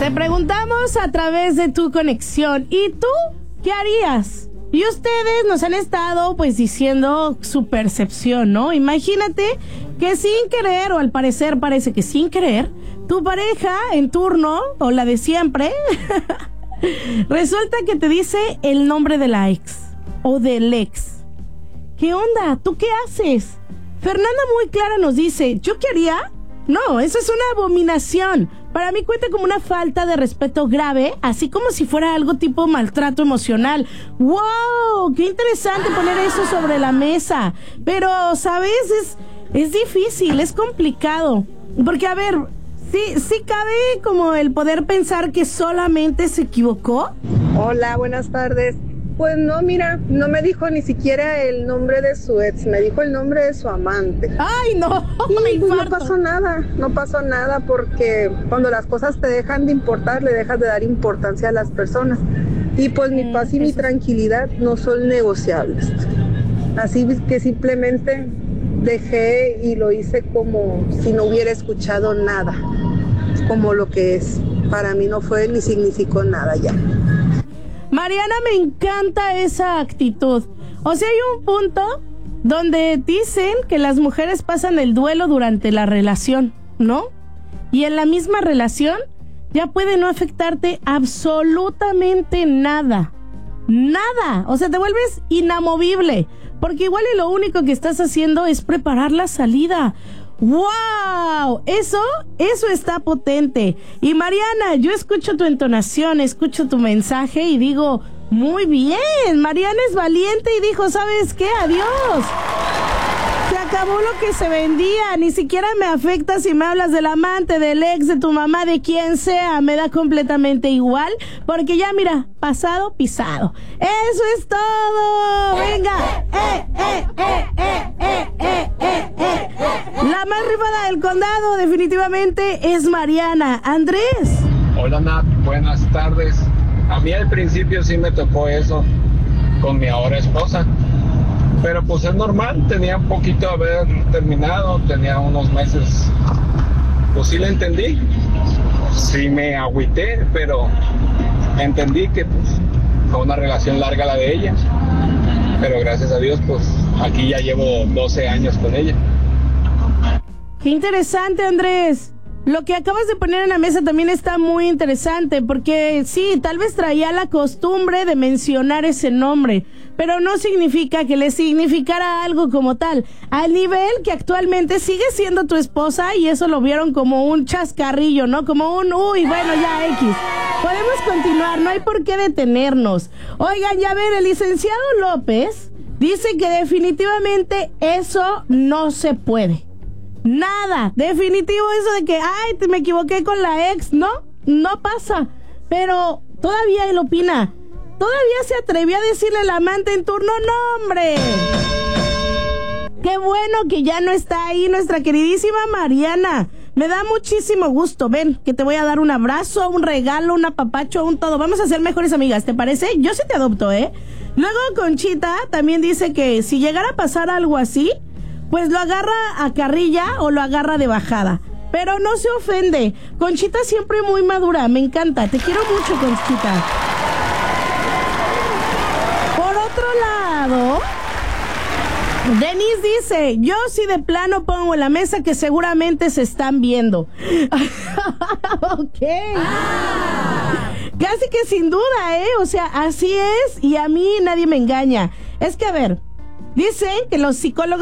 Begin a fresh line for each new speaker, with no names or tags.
Te preguntamos a través de tu conexión. ¿Y tú qué harías? Y ustedes nos han estado pues diciendo su percepción, ¿no? Imagínate que sin querer, o al parecer parece que sin querer, tu pareja en turno, o la de siempre, resulta que te dice el nombre de la ex o del ex. ¿Qué onda? ¿Tú qué haces? Fernanda muy clara nos dice, ¿yo qué haría? No, eso es una abominación. Para mí cuenta como una falta de respeto grave, así como si fuera algo tipo maltrato emocional. ¡Wow! ¡Qué interesante poner eso sobre la mesa! Pero, ¿sabes? Es difícil, es complicado. Porque, a ver, sí cabe como el poder pensar que solamente se equivocó.
Hola, buenas tardes. Pues no, mira, no me dijo ni siquiera el nombre de su ex, me dijo el nombre de su amante.
¡Ay, no!
Y pues no pasó nada porque cuando las cosas te dejan de importar, le dejas de dar importancia a las personas. Y pues mi paz y mi tranquilidad no son negociables. Así que simplemente dejé y lo hice como si no hubiera escuchado nada, como lo que es. Para mí no fue ni significó nada ya.
Mariana, me encanta esa actitud. O sea, hay un punto donde dicen que las mujeres pasan el duelo durante la relación, ¿no? Y en la misma relación ya puede no afectarte absolutamente nada. Nada. O sea, te vuelves inamovible. Porque igual y lo único que estás haciendo es preparar la salida. ¡Wow! Eso está potente. Y Mariana, yo escucho tu entonación, escucho tu mensaje y digo, muy bien, Mariana es valiente y dijo, ¿sabes qué? Adiós. Se acabó lo que se vendía, ni siquiera me afecta si me hablas del amante, del ex, de tu mamá, de quien sea, me da completamente igual, porque ya mira, pasado, pisado. Eso es todo. Venga. La más rifada del condado definitivamente es Mariana. Andrés.
Hola Nat, buenas tardes. A mí al principio sí me tocó eso con mi ahora esposa, pero pues es normal, tenía un poquito de haber terminado, tenía unos meses, pues sí la entendí, sí me agüité, pero entendí que pues fue una relación larga la de ella, pero gracias a Dios pues aquí ya llevo 12 años con ella.
Qué interesante, Andrés. Lo que acabas de poner en la mesa también está muy interesante, porque sí, tal vez traía la costumbre de mencionar ese nombre, pero no significa que le significara algo como tal, al nivel que actualmente sigue siendo tu esposa y eso lo vieron como un chascarrillo, ¿no? Como un, uy, bueno, ya X. Podemos continuar, no hay por qué detenernos. Oigan, ya ver, el licenciado López dice que definitivamente eso no se puede. Nada, definitivo eso de que, ay, me equivoqué con la ex, no pasa. Pero todavía él opina, todavía se atrevió a decirle al amante en turno, no, hombre. Qué bueno que ya no está ahí nuestra queridísima Mariana. Me da muchísimo gusto, ven, que te voy a dar un abrazo, un regalo, un apapacho, un todo. Vamos a ser mejores amigas, ¿te parece? Yo sí te adopto, ¿eh? Luego Conchita también dice que si llegara a pasar algo así, pues lo agarra a carrilla o lo agarra de bajada. Pero no se ofende. Conchita siempre muy madura, me encanta. Te quiero mucho, Conchita. Por otro lado, Denise dice, yo sí de plano pongo en la mesa que seguramente se están viendo. Ok. Casi que sin duda, O sea, así es y a mí nadie me engaña. Es que, a ver, dicen que los psicólogos